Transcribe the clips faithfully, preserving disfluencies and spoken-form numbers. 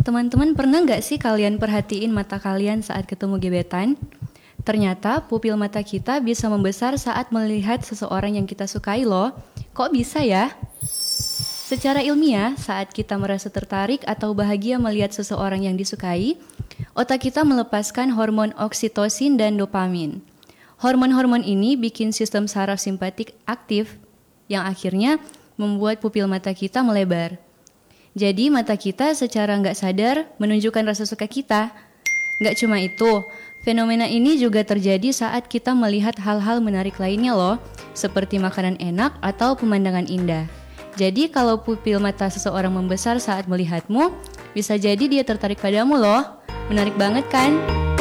Teman-teman pernah nggak sih kalian perhatiin mata kalian saat ketemu gebetan? Ternyata pupil mata kita bisa membesar saat melihat seseorang yang kita sukai loh. Kok bisa ya? Secara ilmiah, saat kita merasa tertarik atau bahagia melihat seseorang yang disukai, otak kita melepaskan hormon oksitosin dan dopamin. Hormon-hormon ini bikin sistem saraf simpatik aktif, yang akhirnya membuat pupil mata kita melebar. Jadi mata kita secara nggak sadar menunjukkan rasa suka kita. Nggak cuma itu, fenomena ini juga terjadi saat kita melihat hal-hal menarik lainnya loh, seperti makanan enak atau pemandangan indah. Jadi kalau pupil mata seseorang membesar saat melihatmu, bisa jadi dia tertarik padamu loh. Menarik banget kan?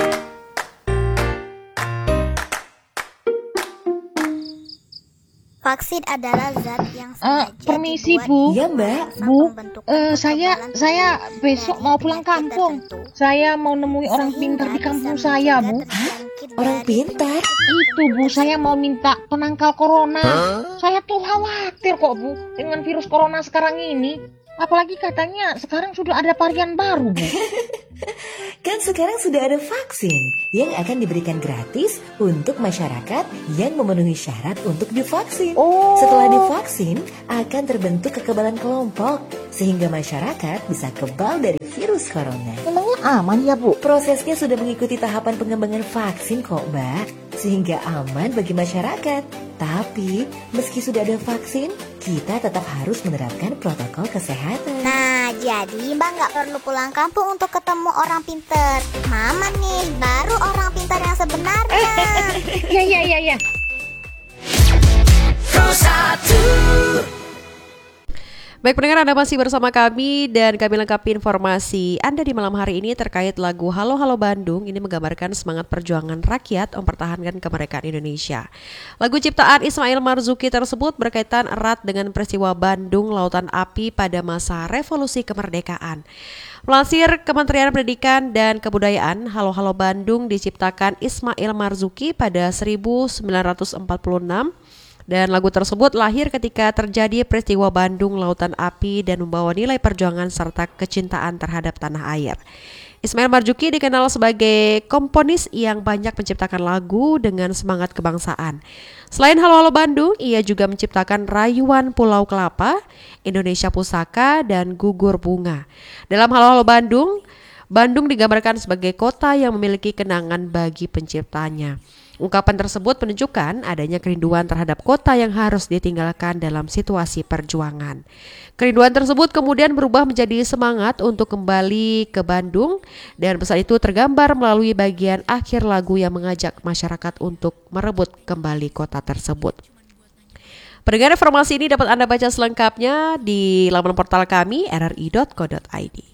Vaksin adalah zat yang Uh, sengaja permisi dibuat Bu. Iya, Mbak. untuk Bu, membentuk eh, saya kekebalan saya tubuh besok dari mau pulang penyakit kampung. tertentu. Saya mau nemui orang Sehingga pintar di bisa kampung mencegah saya, Bu. terjangkit Orang dari pintar? penyakit Itu Bu, saya mau minta penangkal corona. Saya tuh khawatir kok Bu dengan virus corona sekarang ini. Apalagi katanya sekarang sudah ada varian baru, Bu. Kan sekarang sudah ada vaksin yang akan diberikan gratis untuk masyarakat yang memenuhi syarat untuk divaksin. Oh. Setelah divaksin, akan terbentuk kekebalan kelompok sehingga masyarakat bisa kebal dari virus corona. Memangnya aman ya, Bu? Prosesnya sudah mengikuti tahapan pengembangan vaksin kok, Mbak, sehingga aman bagi masyarakat. Tapi, meski sudah ada vaksin, kita tetap harus menerapkan protokol kesehatan. Nah, jadi Mbak nggak perlu pulang kampung untuk ketemu orang pintar. Mama nih, baru orang pintar yang sebenarnya. Ya, ya, ya, ya. Baik pendengar, Anda masih bersama kami dan kami lengkapi informasi Anda di malam hari ini terkait lagu Halo Halo Bandung. Ini menggambarkan semangat perjuangan rakyat mempertahankan kemerdekaan Indonesia. Lagu ciptaan Ismail Marzuki tersebut berkaitan erat dengan peristiwa Bandung Lautan Api pada masa revolusi kemerdekaan. Melansir Kementerian Pendidikan dan Kebudayaan, Halo Halo Bandung diciptakan Ismail Marzuki pada seribu sembilan ratus empat puluh enam. Dan lagu tersebut lahir ketika terjadi peristiwa Bandung Lautan Api dan membawa nilai perjuangan serta kecintaan terhadap tanah air. Ismail Marzuki dikenal sebagai komponis yang banyak menciptakan lagu dengan semangat kebangsaan. Selain Halo Halo Bandung, ia juga menciptakan Rayuan Pulau Kelapa, Indonesia Pusaka, dan Gugur Bunga. Dalam Halo Halo Bandung, Bandung digambarkan sebagai kota yang memiliki kenangan bagi penciptanya. Ungkapan tersebut menunjukkan adanya kerinduan terhadap kota yang harus ditinggalkan dalam situasi perjuangan. Kerinduan tersebut kemudian berubah menjadi semangat untuk kembali ke Bandung, dan pesan itu tergambar melalui bagian akhir lagu yang mengajak masyarakat untuk merebut kembali kota tersebut. Pendengar, informasi ini dapat Anda baca selengkapnya di laman portal kami r r i dot co dot i d.